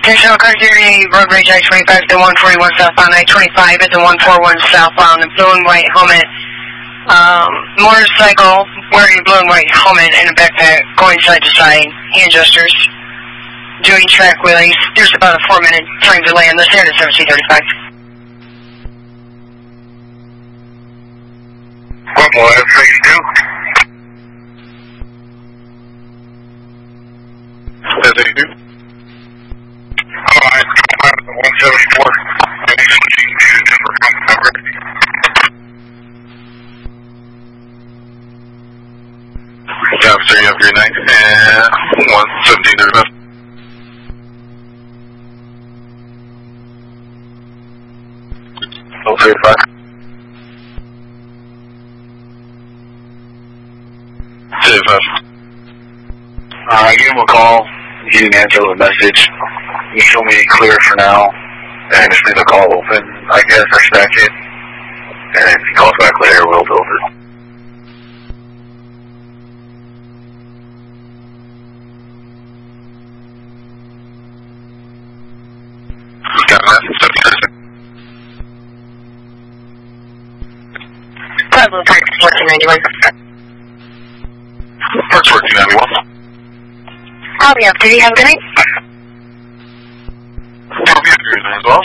Additional car 08, road rage I-25 at the 141 southbound, I-25 at the 141 southbound, the blue and white helmet, motorcycle wearing a blue and white helmet and a backpack, going side to side, hand gestures, doing track wheelies. There's about a 4-minute time delay on this here at 1735. What will that face do? Does it do? Alright, I'm at the 174. I'm switching to Denver from Denver. Officer, you have your 9 and 11735. Oh, 35. 35. I gave him a call. He didn't answer the message. He showed me clear for now. And just leave the call open, I guess, or stack it. And if he calls back later, we'll build it. Got that? 1736. Pueblo Park 1491. Parks 1491. I'll be up. Did you have a good night? I'll be up here as well.